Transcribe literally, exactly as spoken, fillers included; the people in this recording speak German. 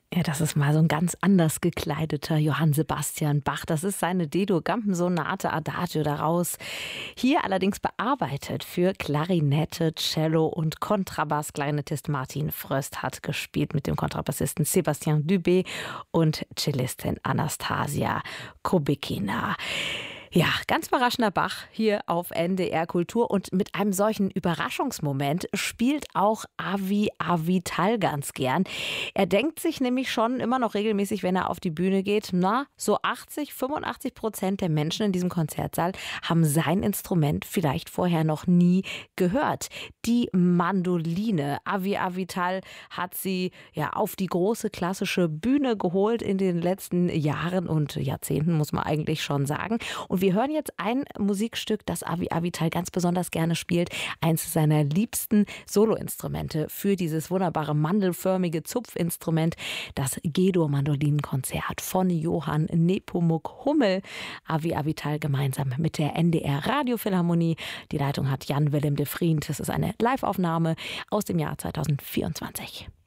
Ja, das ist mal so ein ganz anders gekleideter Johann Sebastian Bach. Das ist seine D-Dur-Gampensonate Adagio daraus. Hier allerdings bearbeitet für Klarinette, Cello und Kontrabass. Klarinettist Martin Fröst hat gespielt mit dem Kontrabassisten Sébastien Dubé und Cellistin Anastasia Kubikina. Ja, ganz überraschender Bach hier auf N D R Kultur, und mit einem solchen Überraschungsmoment spielt auch Avi Avital ganz gern. Er denkt sich nämlich schon immer noch regelmäßig, wenn er auf die Bühne geht, na, so achtzig, fünfundachtzig Prozent der Menschen in diesem Konzertsaal haben sein Instrument vielleicht vorher noch nie gehört. Die Mandoline. Avi Avital hat sie ja auf die große klassische Bühne geholt in den letzten Jahren und Jahrzehnten, muss man eigentlich schon sagen. Und wir hören jetzt ein Musikstück, das Avi Avital ganz besonders gerne spielt. Eins seiner liebsten Soloinstrumente für dieses wunderbare mandelförmige Zupfinstrument, das G-Dur-Mandolinenkonzert von Johann Nepomuk Hummel. Avi Avital gemeinsam mit der N D R Radiophilharmonie. Die Leitung hat Jan Willem de Vriend. Das ist eine Live-Aufnahme aus dem Jahr zweitausendvierundzwanzig.